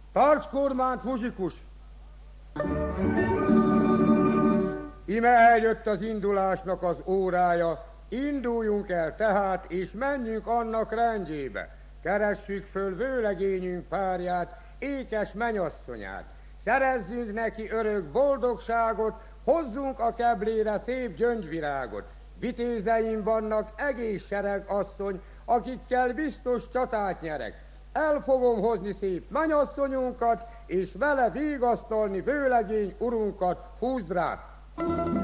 Tarts kormányt, muzsikus! Ime eljött az indulásnak az órája, induljunk el tehát, és menjünk annak rendjébe. Keressük föl vőlegényünk párját, ékes menyasszonyát. Szerezzünk neki örök boldogságot, hozzunk a keblére szép gyöngyvirágot. Vitézeim vannak egész sereg asszony, akikkel biztos csatát nyerek. El fogom hozni szép menyasszonyunkat, és vele vigasztalni vőlegény urunkat. Húzd rá!